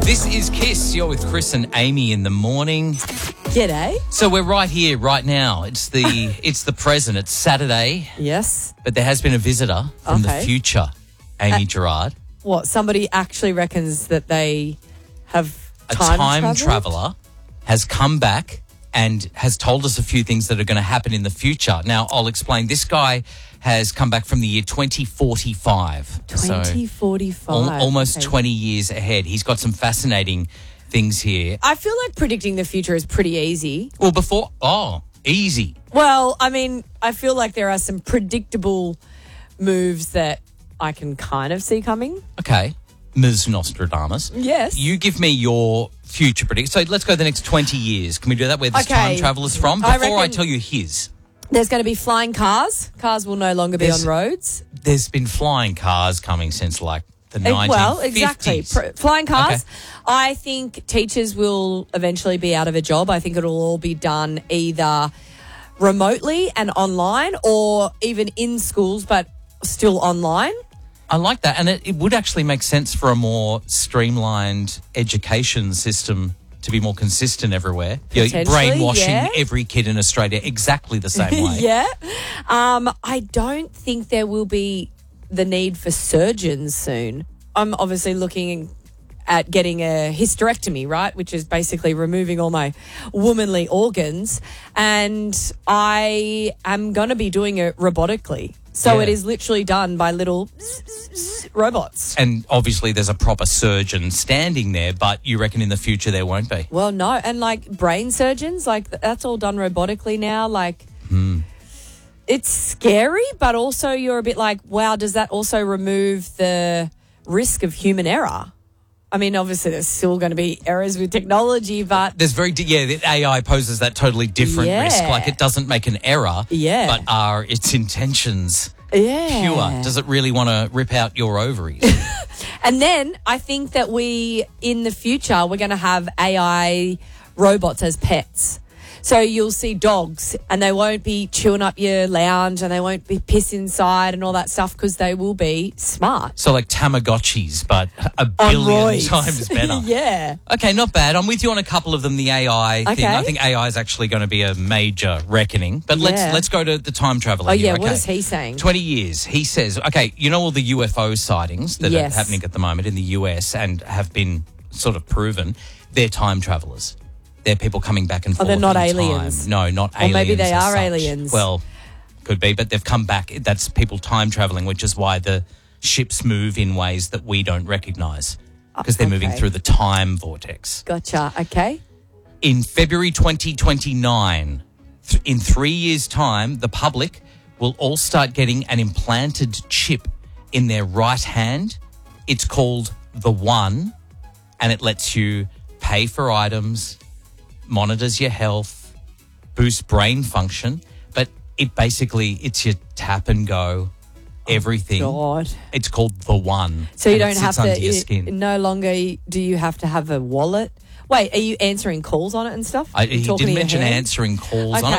This is Kiss. You're with Chris and Amy in the morning. G'day. So we're right here, right now. It's the present. It's Saturday, Yes. but there has been a visitor from the Okay. future, Amy Gerard. What, somebody actually reckons that they have A time time traveled? traveller has come back and has told us a few things that are going to happen in the future. Now, I'll explain. This guy has come back from the year 2045. 2045. Almost Okay. 20 years ahead. He's got some fascinating things here. I feel like predicting the future is pretty easy. Well, easy. Well, I mean, I feel like there are some predictable moves that I can kind of see coming. Okay. Ms. Nostradamus. Yes. You give me your future prediction. So let's go the next 20 years. Can we do that? Where this Okay. time traveller's from? I Before I reckon- tell you his. There's going to be flying cars. Cars will no longer be There's- on roads. There's been flying cars coming since like the 1950s. Well, exactly. Flying cars. Okay. I think teachers will eventually be out of a job. I think it'll all be done either remotely and online or even in schools, but still online. I like that. And it would actually make sense for a more streamlined education system to be more consistent everywhere. You know, Potentially, brainwashing yeah. every kid in Australia exactly the same way. Yeah. I don't think there will be the need for surgeons soon. I'm obviously looking at getting a hysterectomy, right, which is basically removing all my womanly organs, and I am going to be doing it robotically. So Yeah. it is literally done by little robots. And obviously there's a proper surgeon standing there, but you reckon in the future there won't be? Well, no, and like brain surgeons, like that's all done robotically now. Like, it's scary, but also you're a bit like, wow, does that also remove the risk of human error? I mean, obviously there's still going to be errors with technology, but There's the AI poses that totally different Yeah. risk. Like it doesn't make an error, Yeah. but are its intentions yeah. pure? Does it really want to rip out your ovaries? And then I think that in the future, we're going to have AI robots as pets. So you'll see dogs and they won't be chewing up your lounge and they won't be piss inside and all that stuff because they will be smart. So like Tamagotchis, but a On billion roids. times better. Yeah. Okay, not bad. I'm with you on a couple of them, the AI thing. Okay. I think AI is actually going to be a major reckoning. But Yeah. let's go to the time traveller Oh, here. yeah. Okay. What is he saying? 20 years. He says, okay, you know all the UFO sightings that Yes. are happening at the moment in the US and have been sort of proven? They're time travellers. They're people coming back and forth. they're not in aliens. Time. No, not Or aliens. maybe they as are such. aliens. Well, could be, but they've come back. That's people time travelling, which is why the ships move in ways that we don't recognise because they're moving okay. through the time vortex. Gotcha. Okay. In February 2029, in 3 years' time, the public will all start getting an implanted chip in their right hand. It's called the One, and it lets you pay for items, monitors your health, boosts brain function, but it's your tap and go, everything. God. It's called the One. So you and it don't sits have under to, your skin. no longer do you have to have a wallet? Wait, are you answering calls on it and stuff? He Talking to didn't your mention hand? answering calls on Okay. it.